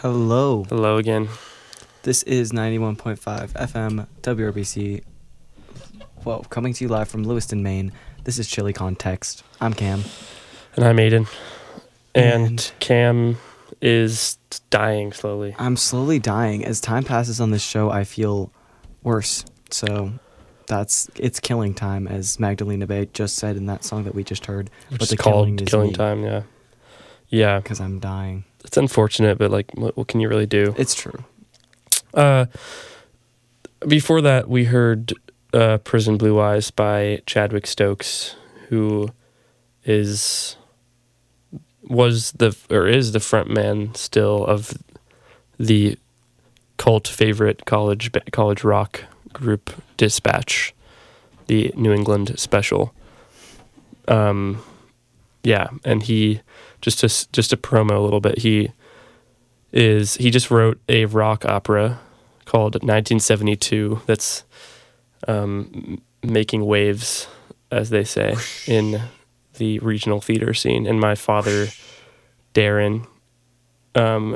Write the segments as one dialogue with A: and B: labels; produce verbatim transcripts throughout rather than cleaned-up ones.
A: Hello.
B: Hello again.
A: This is ninety-one point five F M W R B C. Well, coming to you live from Lewiston, Maine. This is Chili Context. I'm Cam.
B: And I'm Aiden. And,
A: And
B: Cam is dying slowly.
A: I'm slowly dying. As time passes on this show, I feel worse. So that's it's killing time, as Magdalena Bay just said in that song that we just heard.
B: Which
A: but
B: is
A: the
B: called
A: killing,
B: Killing,
A: is me,
B: Time, yeah. Yeah.
A: Because I'm dying.
B: It's unfortunate, but like, what, what can you really do?
A: It's true.
B: Uh, before that, we heard uh, Prison Blue Eyes by Chadwick Stokes, who is was the or is the front man still of the cult favorite college college rock group Dispatch, the New England special. Um, yeah, and he just to just to promo a little bit. He is he just wrote a rock opera called nineteen seventy-two. That's um, making waves, as they say, in the regional theater scene. And my father, Darren, um,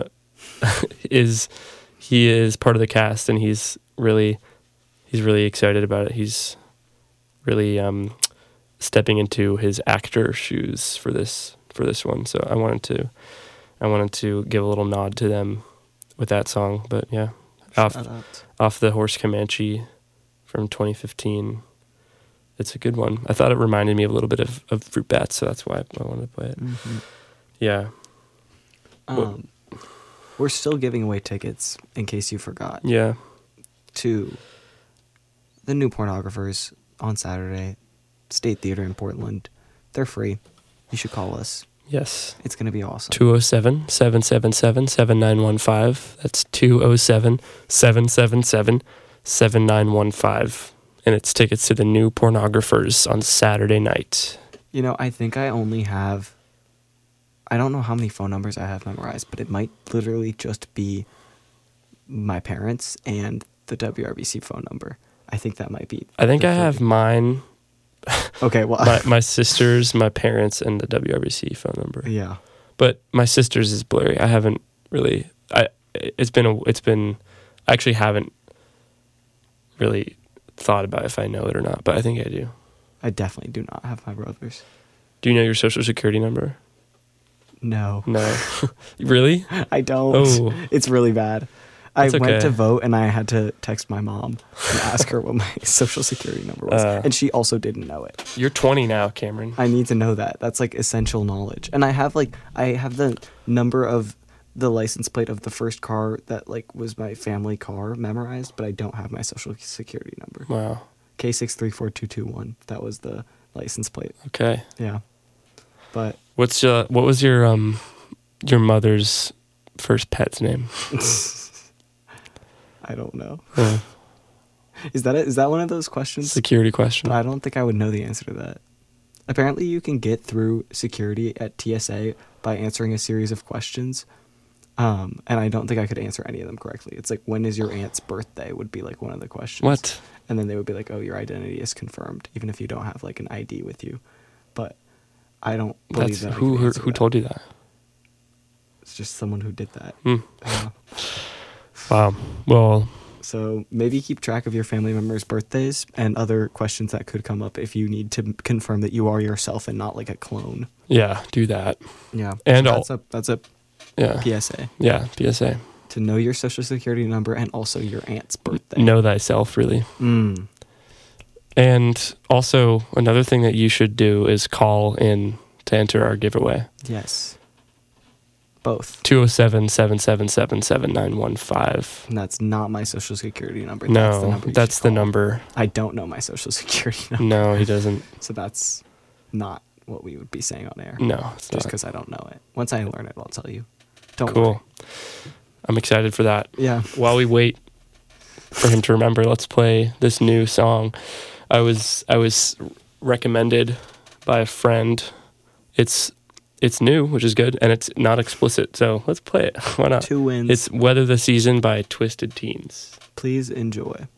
B: is he is part of the cast, and he's really he's really excited about it. He's really um, stepping into his actor shoes for this for this one. So I wanted to I wanted to give a little nod to them with that song. But yeah, off off the Horse Comanche from twenty fifteen. It's a good one. I thought it reminded me a little bit of, of Fruit Bats, so that's why I wanted to play it.
A: Mm-hmm.
B: Yeah.
A: Um, we're still giving away tickets, in case you forgot.
B: Yeah.
A: To the New Pornographers on Saturday, State Theater in Portland. They're free. You should call us.
B: Yes.
A: It's going to be awesome.
B: two oh seven, seven seven seven, seven nine one five. That's two oh seven, seven seven seven, seven nine one five. And it's tickets to the New Pornographers on Saturday night.
A: You know, I think I only have... I don't know how many phone numbers I have memorized, but it might literally just be my parents and the W R B C phone number. I think that might be...
B: I think I have mine...
A: Okay, well...
B: my, my sisters, my parents, and the W R B C phone number.
A: Yeah.
B: But my sister's is blurry. I haven't really... I It's been... A, it's been... I actually haven't really thought about if I know it or not, but I think I do.
A: I definitely do not have my brother's.
B: Do you know your social security number?
A: No.
B: No. Really?
A: I don't.
B: Oh.
A: It's really bad. I
B: That's
A: went
B: okay.
A: to vote and I had to text my mom and ask her what my social security number was.
B: Uh,
A: and she also didn't know it.
B: You're twenty now, Cameron.
A: I need to know that. That's like essential knowledge. And I have like, I have the number of the license plate of the first car that like was my family car memorized, but I don't have my social security number.
B: Wow.
A: K six three four two two one. That was the license plate.
B: Okay.
A: Yeah. But
B: What's uh what was your um your mother's first pet's name?
A: I don't know.
B: Uh,
A: Is that it? Is that one of those questions?
B: security question.
A: But I don't think I would know the answer to that. Apparently, you can get through security at T S A by answering a series of questions. Um, and I don't think I could answer any of them correctly. It's like, when is your aunt's birthday would be like one of the questions.
B: What?
A: And then they would be like, oh, your identity is confirmed, even if you don't have like an I D with you. But I don't believe
B: That's
A: that. I
B: who
A: could
B: who,
A: answer
B: who
A: that.
B: told you that?
A: It's just someone who did that.
B: Hmm.
A: Uh,
B: Wow. Well,
A: so maybe keep track of your family members' birthdays and other questions that could come up if you need to confirm that you are yourself and not like a clone.
B: yeah, do that.
A: Yeah.
B: And
A: that's
B: I'll,
A: a that's a
B: yeah.
A: P S A.
B: Yeah, P S A.
A: To know your social security number and also your aunt's birthday.
B: Know thyself, really.
A: Mm.
B: And also, another thing that you should do is call in to enter our giveaway.
A: Yes. Both.
B: two oh seven, seven seven seven, seven nine one five.
A: And that's not my social security number.
B: No,
A: that's the number. you
B: that's
A: should
B: the
A: call.
B: number.
A: I don't know my social security number.
B: No, he doesn't.
A: So that's not what we would be saying on air.
B: No, it's
A: Just
B: not.
A: because I don't know it. Once I learn it, I'll tell you. Don't
B: Cool.
A: worry.
B: I'm excited for that.
A: Yeah.
B: While we wait for him to remember, let's play this new song. I was I was recommended by a friend. It's it's new, which is good, and it's not explicit. So let's play it. Why not?
A: Two wins.
B: It's Weather the Season by Twisted Teens.
A: Please enjoy.